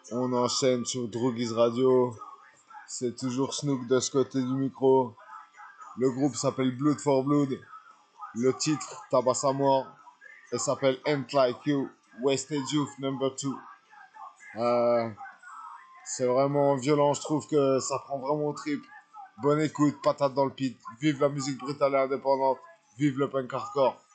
On enchaîne sur Droogies Radio. C'est toujours Snook de ce côté du micro. Le groupe s'appelle Blood for Blood. Le titre, Tabasse à mort. Elle s'appelle Ain't Like You, Wasted Youth Number 2. C'est vraiment violent, je trouve que ça prend vraiment au trip. Bonne écoute, patate dans le pit. Vive la musique brutale et indépendante. Vive le punk hardcore.